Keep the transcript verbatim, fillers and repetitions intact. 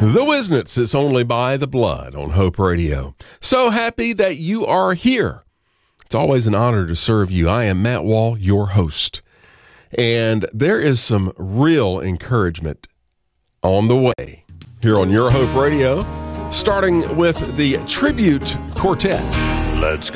The Wisnets, it's only by the blood on Hope Radio. So happy that you are here. It's always an honor to serve you. I am Matt Wall, your host. And there is some real encouragement on the way here on Your Hope Radio, starting with the Tribute Quartet. Let's